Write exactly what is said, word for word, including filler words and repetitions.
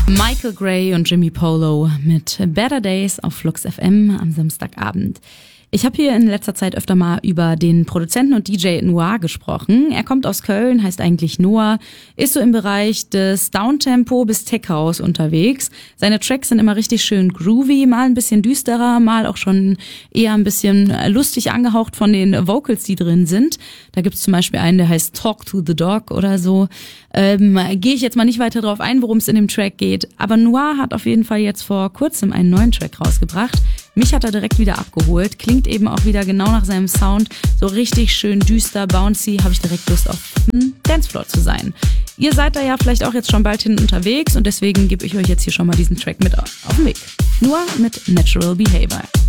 Michael Gray und Jimmy Polo mit Better Days auf Flux F M am Samstagabend. Ich habe hier in letzter Zeit öfter mal über den Produzenten und D J Noir gesprochen. Er kommt aus Köln, heißt eigentlich Noah, ist so im Bereich des Downtempo bis Tech House unterwegs. Seine Tracks sind immer richtig schön groovy, mal ein bisschen düsterer, mal auch schon eher ein bisschen lustig angehaucht von den Vocals, die drin sind. Da gibt's zum Beispiel einen, der heißt Talk to the Dog oder so. Ähm, gehe ich jetzt mal nicht weiter drauf ein, worum es in dem Track geht. Aber Noir hat auf jeden Fall jetzt vor kurzem einen neuen Track rausgebracht. Mich hat er direkt wieder abgeholt, klingt eben auch wieder genau nach seinem Sound, so richtig schön düster, bouncy, habe ich direkt Lust auf hm, Dancefloor zu sein. Ihr seid da ja vielleicht auch jetzt schon bald hin unterwegs und deswegen gebe ich euch jetzt hier schon mal diesen Track mit auf den Weg. Noir mit Natural Behavior.